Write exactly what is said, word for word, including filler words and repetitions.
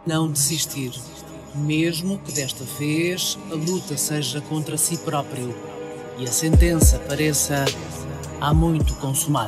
Não desistir, mesmo que desta vez a luta seja contra si próprio e a sentença pareça há muito consumada.